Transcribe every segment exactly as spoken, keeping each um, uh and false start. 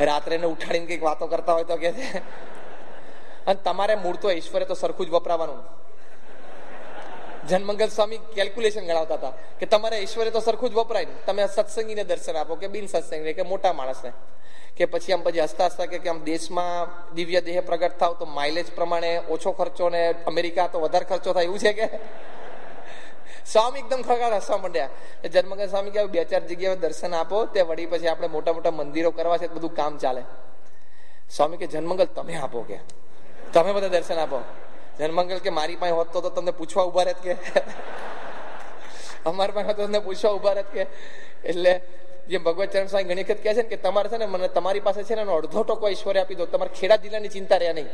રાત્રે ને ઉઠાડીને કઈક વાતો કરતા હોય તો કે છે. અને તમારે મૂળ તો ઈશ્વરે તો સરખું જ વપરાવાનું. જનમંગલ સ્વામી કેલ્ક્યુલેશન ગણાવતા હતા કે તમારે ઈશ્વરે તો સરખું જ વપરાય ને. તમે સત્સંગીને દર્શન આપો કે બિન સત્સંગી કે મોટા માણસને, કે પછી આમ પછી હસતા હસતા કે આમ દેશમાં દિવ્ય દેહ પ્રગટ થાવ તો માઇલેજ પ્રમાણે ઓછો ખર્ચો ને અમેરિકા તો વધારે ખર્ચો થાય એવું છે કે સ્વામી એકદમ ખગાડ હસવા માંડ્યા. જન્મગર સ્વામી કે બે ચાર જગ્યાએ દર્શન આપો તે વળી પછી આપણે મોટા મોટા મંદિરો કરવા છે બધું કામ ચાલે. સ્વામી કે જન્મંગલ તમે આપો, કે તમે બધા દર્શન આપો. જન્મંગલ કે મારી પાસે હોત તો તમને પૂછવા ઉભા રહેત, કે અમારી પાસે તમને પૂછવા ઉભા રહેત. કે એટલે જેમ ભગવત ચરણ સ્વામી ઘણી વખત કહે છે ને કે તમારે છે ને મને તમારી પાસે છે ને એનો અડધો ટકો ઈશ્વરે આપી દો, તમારે ખેડા જિલ્લાની ચિંતા રહ્યા નહીં.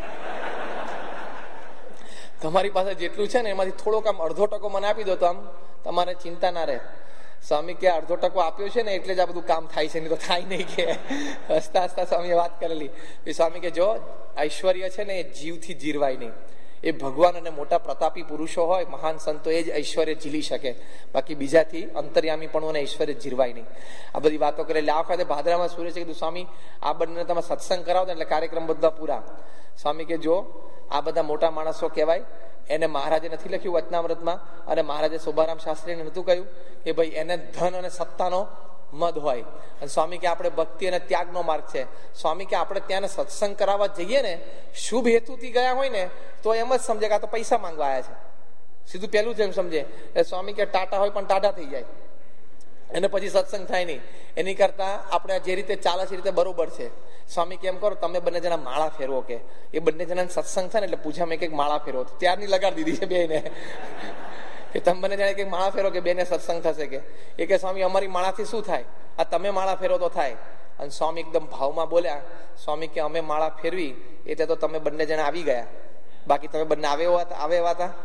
તમારી પાસે જેટલું છે ને એમાંથી થોડોક આમ અડધો ટકો મને આપી દો તો આમ તમારે ચિંતા ના રહે. સ્વામી કે અડધો ટકો આપ્યો છે ને એટલે જ આ બધું કામ થાય છે, નહીં તો થાય નહીં. કે હસતા હસતા સ્વામીએ વાત કરેલી. સ્વામી કે જો ઐશ્વર્ય છે ને એ જીવથી જીરવાય નહીં. એ ભગવાન અને મોટા પ્રતાપી પુરુષો હોય, મહાન સંતો, એ જ ઐશ્વર્ય ઝીલી શકે. બાકી બીજાથી અંતર્યામી પણ ઐશ્વર્ય જીરવાય નહીં. આ બધી વાતો કરે. એટલે આ વખતે ભાદરામાં સૂર્ય છે કીધું સ્વામી આ બંને તમે સત્સંગ કરાવો એટલે કાર્યક્રમ બધા પૂરા. સ્વામી કે જો આ બધા મોટા માણસો કહેવાય, એને મહારાજે નથી લખ્યું વચનામૃતમાં, અને મહારાજે શોભારામ શાસ્ત્રીને નતું કહ્યું કે ભાઈ એને ધન અને સત્તાનો મદ હોય. અને સ્વામી કે આપણે ભક્તિ અને ત્યાગનો માર્ગ છે. સ્વામી કે આપણે ત્યાં સત્સંગ કરાવવા જઈએ ને શુભ હેતુથી ગયા હોય ને તો એમ જ સમજે કે આ તો પૈસા માંગવા આવ્યા છે. સીધું પેલું જ એમ સમજે. સ્વામી કે ટાટા હોય પણ ટાટા થઈ જાય, એને પછી સત્સંગ થાય નહીં. એની કરતા આપણે જે રીતે ચાલે છે એ રીતે બરોબર છે. સ્વામી કેમ કરો તમે બંને જણા માળા ફેરવો, કે એ બંને જણા સત્સંગ થાય ને એટલે પૂજામાં એક એક માળા ફેરવો. ત્યારની લગાડી દીધી છે બેને કે તમે બંને જણા એક એક માળા ફેરો કે બેને સત્સંગ થશે. કે એ કે સ્વામી અમારી માળાથી શું થાય, આ તમે માળા ફેરો તો થાય. અને સ્વામી એકદમ ભાવમાં બોલ્યા. સ્વામી કે અમે માળા ફેરવી એટલે તો તમે બંને જણા આવી ગયા, બાકી તમે બંને આવે આવે એવા હતા.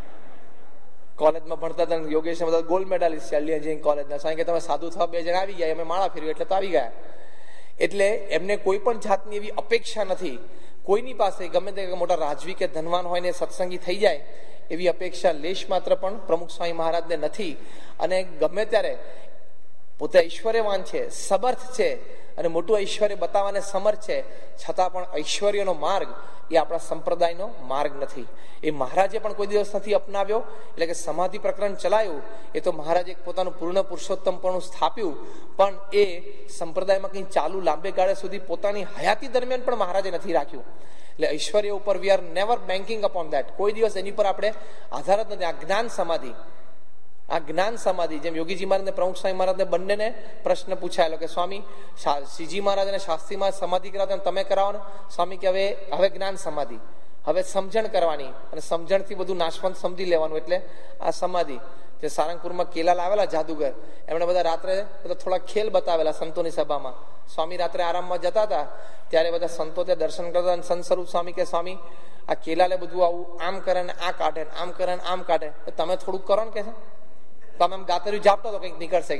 કોલેજમાં ભણતા હતા યોગેશ બધા ગોલ્ડ મેડાલિસ્ટ છે એન્જિનિયરિંગ કોલેજના. સ્વામી કે તમે સાધુ થવા બે જણા આવી ગયા, અમે માળા ફેરવી એટલે તો આવી ગયા. એટલે એમને કોઈ પણ જાતની એવી અપેક્ષા નથી કોઈની પાસે, ગમે તે મોટા રાજવી કે ધનવાન હોય ને સત્સંગી થઈ જાય એવી અપેક્ષા લેશ માત્ર પણ પ્રમુખ સ્વામી મહારાજને નથી. અને ગમે ત્યારે પોતે ઐશ્વર્યવાન છે, સમર્થ છે અને મોટું ઐશ્વર્ય બતાવવાને સમર્થ છે, છતાં પણ ઐશ્વર્યનો માર્ગ એ આપણા સંપ્રદાયનો માર્ગ નથી. એ મહારાજે પણ કોઈ દિવસ નથી અપનાવ્યો. એટલે કે સમાધિ પ્રકરણ ચલાવ્યું એ તો મહારાજે પોતાનું પૂર્ણ પુરુષોત્તમપણું સ્થાપ્યું, પણ એ સંપ્રદાયમાં કંઈ ચાલુ લાંબે ગાળે સુધી પોતાની હયાતી દરમિયાન પણ મહારાજે નથી રાખ્યું. એટલે ઐશ્વર્ય ઉપર we are never banking upon that. કોઈ દિવસ એની પર આપણે આધાર જ નથી. આ જ્ઞાન સમાધિ, આ જ્ઞાન સમાધિ, જેમ યોગીજી મહારાજ ને પ્રમુખ સ્વામી મહારાજ ને બંનેને પ્રશ્ન પૂછાયેલો કે સ્વામી શ્રીજી મહારાજ અને શાસ્ત્રી મહારાજ સમાધિ કરાવતા તમે કરાવો ને. સ્વામી કે હવે હવે જ્ઞાન સમાધિ, હવે સમજણ કરવાની અને સમજણથી બધું નાશવંત સમજી લેવાનું, એટલે આ સમાધિ. જે સારંગપુરમાં કેલા લાવેલા જાદુગર, એમણે બધા રાત્રે બધા થોડા ખેલ બતાવેલા સંતોની સભામાં. સ્વામી રાત્રે આરામમાં જતા હતા ત્યારે બધા સંતો ત્યાં દર્શન કરતા. સંત સ્વરૂપ સ્વામી કે સ્વામી આ કેલાલે બધું આવું આમ કરે ને આ કાઢે, આમ કરે ને આમ કાઢે, તમે થોડુંક કરો ને કે છે. તમે આમ ગાતર્યું જાપતો તો કંઈક નીકળશે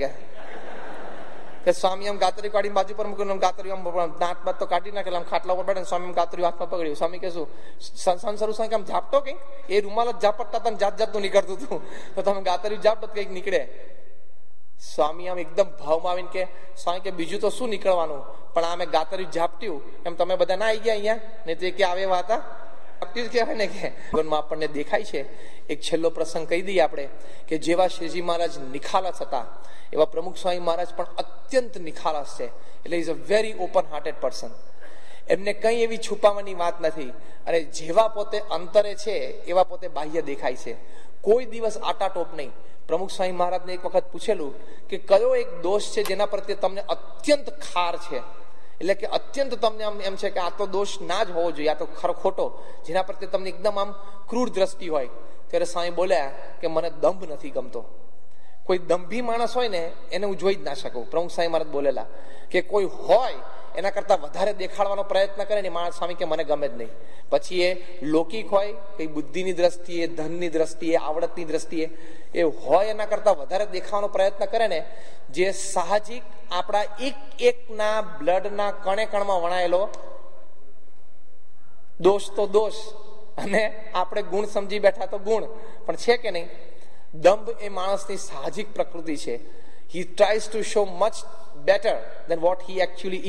કે સ્વામી આમ ગાતરી કાઢી બાજુ પર મૂક્યું, ગાતર્યું આમ દાંત બાત તો કાઢી નાખેલા, આમ ખાટલા ઉપર બેઠે સ્વામી ગાતર્યું હાથમાં પકડ્યું. સ્વામી કે શું સંસાર સ્વામી આમ જાપતો કંઈક, એ રૂમાલ જ ઝાપટતા હતા જાત જાતનું નીકળતું હતું, તો તમે ગાતર્યું જાપતો કંઈક નીકળે. સ્વામી આમ એકદમ ભાવમાં આવીને કે સ્વામી કે બીજું તો શું નીકળવાનું, પણ આમે ગાતર્યું ઝાપટ્યું એમ તમે બધા ના આવી ગયા અહીંયા, નહીં તો કે આવે એવા હતા. કહેવાય ને કે જીવનમાં આપણને દેખાય છે. એક છેલ્લો પ્રસંગ કહી દઈએ આપણે કે જેવા શ્રીજી મહારાજ નિખાલસ હતા એવા પ્રમુખ સ્વામી મહારાજ પણ અત્યંત નિખાલસ છે. એટલે is a very open hearted person. એમને કઈ એવી છુપાવવાની વાત નથી. અને જેવા પોતે અંતરે છે એવા પોતે બાહ્ય દેખાય છે. કોઈ દિવસ આટાટોપ નહીં. પ્રમુખ સ્વામી મહારાજને એક વખત પૂછેલું કે કયો એક દોષ છે જેના પ્રત્યે તમને અત્યંત ખાર છે, એટલે કે અત્યંત તમને આમ એમ છે કે આ તો દોષ ના જ હોવો જોઈએ, આ તો ખરો ખોટો, જેના પ્રત્યે તમને એકદમ આમ ક્રૂર દ્રષ્ટિ હોય. ત્યારે સ્વામી બોલ્યા કે મને દંભ નથી ગમતો. કોઈ દંભી માણસ હોય ને એને હું જોઈ જ ના શકું. પ્રમુખ સ્વામી મહારાજ બોલેલા કે કોઈ હોય એના કરતા વધારે દેખાડવાનો પ્રયત્ન કરે ને માણસ સ્વામી કે મને ગમે જ નહીં. પછી એ લૌકિક હોય, કઈ બુદ્ધિની દ્રષ્ટિએ, ધનની દ્રષ્ટિએ, આવડતની દ્રષ્ટિએ એ હોય એના કરતા વધારે દેખાવાનો પ્રયત્ન કરે ને, જે સાહજિક આપણા એક એકના બ્લડના કણે કણમાં વણાયેલો દોષ તો દોષ, અને આપણે ગુણ સમજી બેઠા તો ગુણ પણ છે કે નહીં. દંભ એ માણસની સાહજિક પ્રકૃતિ છે. He tries to show much better than what he actually is.